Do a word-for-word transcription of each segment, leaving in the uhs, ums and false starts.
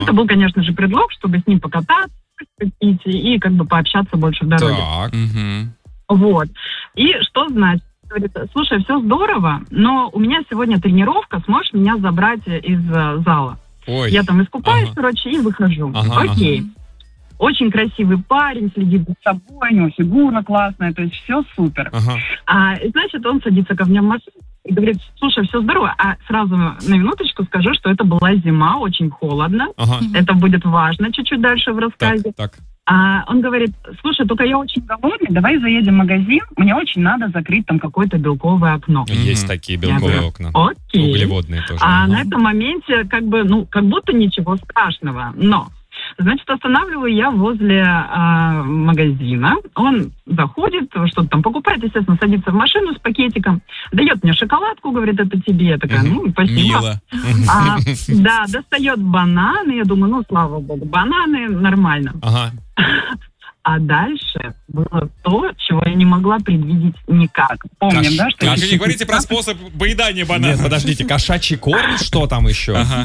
Это был, конечно же, предлог, чтобы с ним покататься, попить и как бы пообщаться больше в дороге. Так. Угу. Вот. И что значит? Говорит, слушай, все здорово, но у меня сегодня тренировка, сможешь меня забрать из э, зала? Ой. Я там искупаюсь, Ага. короче, и выхожу. Ага, Окей. ага. Очень красивый парень, следит за собой, у него фигура классная, то есть все супер. Ага. А, и, значит, он садится ко мне в машину и говорит, слушай, все здорово, а сразу на минуточку скажу, что это была зима, очень холодно, Ага. это будет важно чуть-чуть дальше в рассказе. Так, так. А он говорит, слушай, только я очень голодный, давай заедем в магазин, мне очень надо закрыть там какое-то белковое окно. Есть такие белковые говорю, окна. Окей. Углеводные тоже. А Ага. на этом моменте как бы, ну, как будто ничего страшного, но... Значит, останавливаю я возле а, магазина. Он заходит, что-то там покупает, естественно, садится в машину с пакетиком, дает мне шоколадку, говорит, это тебе. Я такая, ну, спасибо. Мило. А, да, достает бананы. Я думаю, ну, слава богу, бананы нормально. Ага. А дальше было то, чего я не могла предвидеть никак. Помним, Кош- да, что... кош- Вы не говорите про способ поедания банана. Нет, подождите, кошачий корм, что там еще? Ага.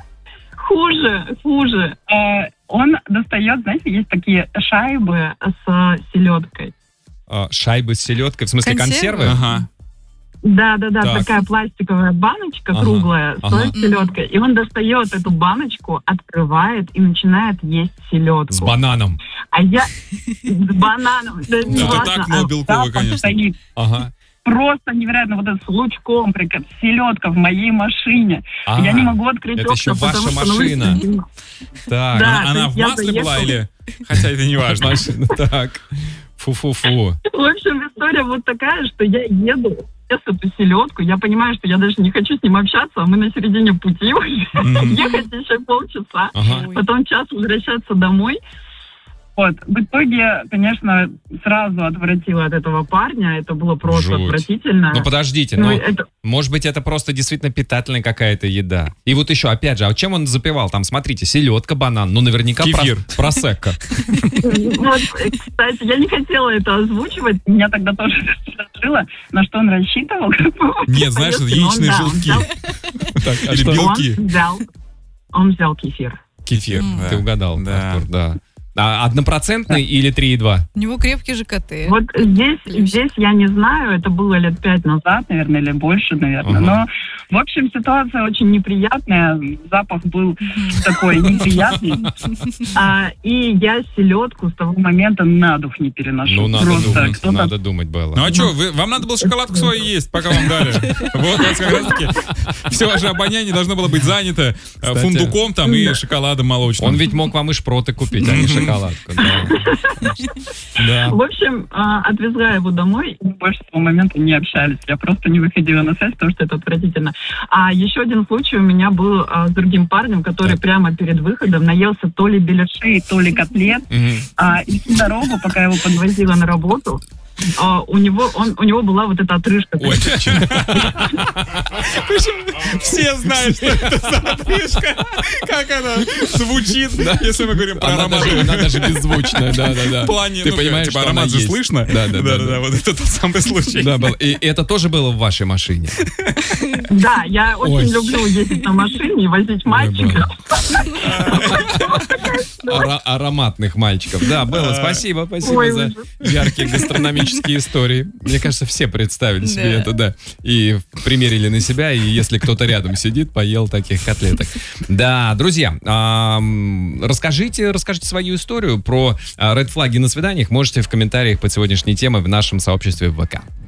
Хуже, хуже. Э, он достает, знаете, есть такие шайбы с селедкой. А, шайбы с селедкой, в смысле консервы? Консервы? Ага. Да-да-да, Так. такая пластиковая баночка Ага, круглая ага. с селедкой. И он достает эту баночку, открывает и начинает есть селедку. С бананом. А я с бананом. Да, Это неважно, так, а но белковый, запах конечно. стоит Ага. просто невероятно, вот это с лучком, приказ, селедка в моей машине. А, Я не могу открыть это окна, еще потому ваша что на улице машина. зима. Так. Да. Она, то она есть в я масле была заехала. или... Хотя это не важно. Машина, так. Фу-фу-фу. В общем, история вот такая, что я еду, ест эту селедку, я понимаю, что я даже не хочу с ним общаться, а мы на середине пути уже. Мгм. Ехать еще полчаса, Ага. потом час возвращаться домой. Вот. В итоге, конечно, сразу отвратила от этого парня. Это было просто Жуть. отвратительно. Ну подождите, Ну, ну, это- может быть, это просто действительно питательная какая-то еда. И вот еще, опять же, а чем он запивал? Там, смотрите, селедка, банан, ну наверняка Кефир. прос- просекко. Вот, кстати, я не хотела это озвучивать. Меня тогда тоже раздражило, на что он рассчитывал. Нет, знаешь, Поездки, яичные но он, да, он желтки. взял- Так, а Или что? белки. Он взял, он взял кефир. Кефир, Да. ты угадал, Да. Артур, да. А однопроцентный или три и два? У него крепкий ЖКТ. Вот здесь, здесь я не знаю, это было лет пять назад, наверное, или больше, наверное. Ага. Но, в общем, ситуация очень неприятная. Запах был такой неприятный. А, и я селедку с того момента на дух не переношу. Ну, надо Просто думать, кто-то- надо думать, Белла. Ну а что, вы, вам надо было шоколадку свою есть, пока вам дали. Вот, вот как раз таки все ваше обоняние должно было быть занято э, Кстати, фундуком там и шоколадом молочным. Он ведь мог вам и шпроты купить, а не шоколадку. Да. Да. В общем, а, отвезла его домой, и мы больше с того момента не общались. Я просто не выходила на связь, потому что это отвратительно. А еще один случай у меня был а, с другим парнем, который Так. прямо перед выходом наелся то ли беляшей, то ли котлет. Мгм. А, и всю дорогу, пока я его подвозила на работу, а, у него он, у него была вот эта отрыжка. Ой, все знают, что это за отрыжка, как она звучит, если мы говорим про Она аромат. даже, она даже беззвучная, да-да-да. В плане, Ты ну, понимаешь, типа, что аромат она же есть. слышно. Да-да-да. Да-да-да, вот это тот самый случай. Да, был. И это тоже было в вашей машине? Да, я очень Ой. люблю ездить на машине и возить мальчиков. Ара- ароматных мальчиков. Да, Белла, спасибо, спасибо Ой, за ужас. яркие гастрономические истории. Мне кажется, все представили себе Да. это, да. И примерили на себя, и если кто-то рядом сидит, поел таких котлеток. Да, друзья, ам, расскажите, расскажите свою историю про а, ред-флаги на свиданиях. Можете в комментариях под сегодняшней темой в нашем сообществе в ВК.